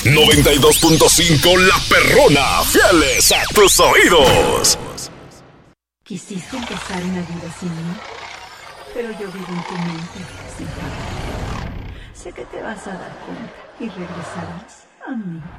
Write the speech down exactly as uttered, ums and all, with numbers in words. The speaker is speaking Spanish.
noventa y dos punto cinco La Perrona, fieles a tus oídos. Quisiste empezar una vida sin mí, pero yo vivo en tu mente, sin ti. Sé que te vas a dar cuenta y regresarás a mí.